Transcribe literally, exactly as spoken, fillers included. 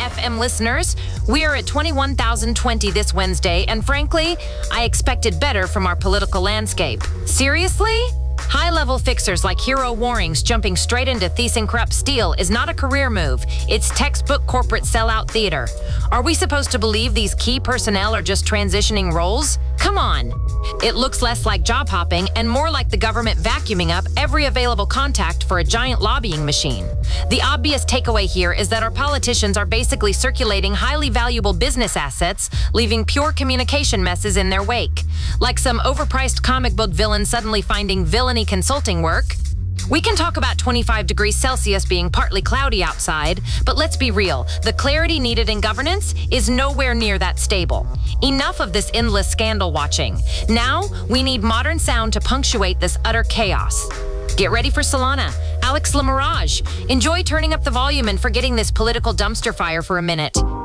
F M listeners. We are at twenty-one thousand twenty this Wednesday, and frankly, I expected better from our political landscape. Seriously? High-level fixers like Hero Warings jumping straight into ThyssenKrupp Steel is not a career move. It's textbook corporate sellout theater. Are we supposed to believe these key personnel are just transitioning roles? Come on. It looks less like job hopping and more like the government vacuuming up every available contact for a giant lobbying machine. The obvious takeaway here is that our politicians are basically circulating highly valuable business assets, leaving pure communication messes in their wake. Like some overpriced comic book villain suddenly finding villainy consulting work. We can talk about twenty-five degrees Celsius being partly cloudy outside, but let's be real, the clarity needed in governance is nowhere near that stable. Enough of this endless scandal watching. Now, we need modern sound to punctuate this utter chaos. Get ready for Solana. Alex Lamirage. Enjoy turning up the volume and forgetting this political dumpster fire for a minute.